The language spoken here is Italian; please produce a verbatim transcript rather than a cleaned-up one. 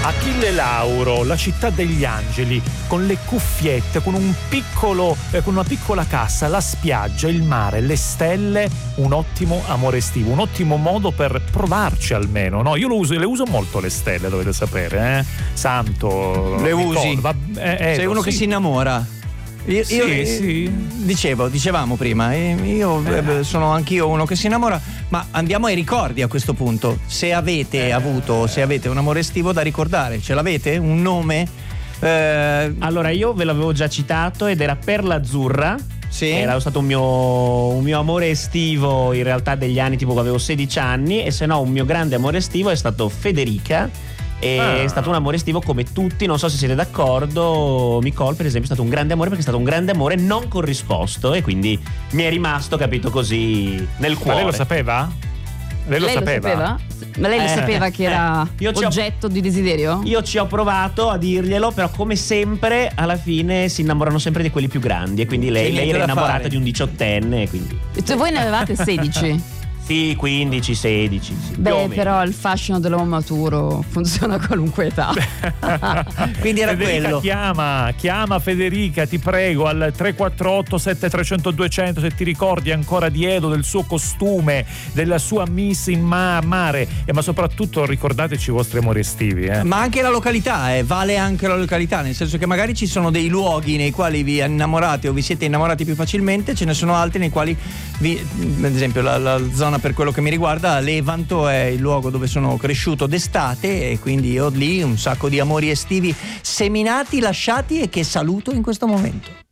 Achille Lauro, La città degli angeli, con le cuffiette, con un piccolo, eh, con una piccola cassa, la spiaggia, il mare, le stelle, un ottimo amore estivo, un ottimo modo per provarci almeno, no? Io lo uso, le uso molto le stelle, dovete sapere, eh? Santo. Le usi? Va, eh, eh, Sei uno sì. che si innamora. Io, Sì, io eh, sì. dicevo, dicevamo prima, eh, io eh, sono anch'io uno che si innamora, ma andiamo ai ricordi a questo punto. Se avete Eh. avuto, se avete un amore estivo da ricordare, ce l'avete? Un nome? Eh, Allora, io ve l'avevo già citato ed era Perla Azzurra. sì? Era stato un mio, un mio amore estivo in realtà degli anni tipo che avevo sedici anni, e se no un mio grande amore estivo è stato Federica. E Ah. è stato un amore estivo come tutti, non so se siete d'accordo. Nicole per esempio è stato un grande amore, perché è stato un grande amore non corrisposto, e quindi mi è rimasto, capito, così nel Ma cuore. lei lo sapeva? Lei lo Lei sapeva? lo sapeva? Ma lei lo Eh, sapeva che era eh, io ci ho- oggetto di desiderio? Io ci ho provato a dirglielo, però come sempre alla fine si innamorano sempre di quelli più grandi, e quindi lei, C'è lei niente era da innamorata fare. di un diciottenne, quindi E tu- voi ne avevate sedici? sì, quindici, sedici, sì, più o Beh, meno. però il fascino dell'uomo maturo funziona a qualunque età. Quindi era Federica, quello. chiama, chiama Federica, ti prego, al tre quattro otto sette tre zero zero duecento, se ti ricordi ancora di Edo, del suo costume, della sua miss in ma- mare, e ma soprattutto ricordateci i vostri amori estivi, eh. Ma anche la località, eh, vale anche la località, nel senso che magari ci sono dei luoghi nei quali vi innamorate o vi siete innamorati più facilmente, ce ne sono altri nei quali vi, ad esempio la, la zona, per quello che mi riguarda, Levanto è il luogo dove sono cresciuto d'estate, e quindi ho lì un sacco di amori estivi seminati, lasciati, e che saluto in questo momento.